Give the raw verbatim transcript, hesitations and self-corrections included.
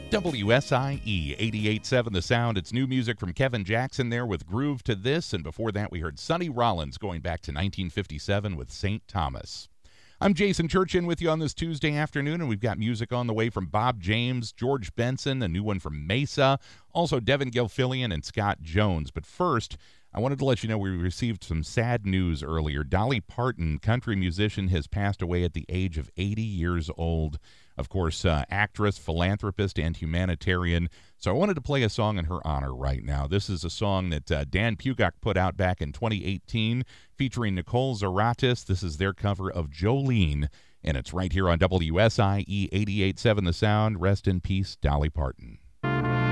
W S I E eighty-eight point seven The Sound. It's new music from Kevin Jackson there with Groove to This, and before that we heard Sonny Rollins going back to nineteen fifty-seven with Saint Thomas. I'm Jason Churchin with you on this Tuesday afternoon, and we've got music on the way from Bob James, George Benson, a new one from Mesa, also Devin Gilfillian and Scott Jones. But first, I wanted to let you know we received some sad news earlier. Dolly Parton, country musician, has passed away at the age of eighty years old. Of course, uh, actress, philanthropist, and humanitarian. So I wanted to play a song in her honor right now. This is a song that uh, Dan Pugach put out back in twenty eighteen featuring Nicole Zaratis. This is their cover of Jolene, and it's right here on W S I E eighty-eight point seven The Sound. Rest in peace, Dolly Parton.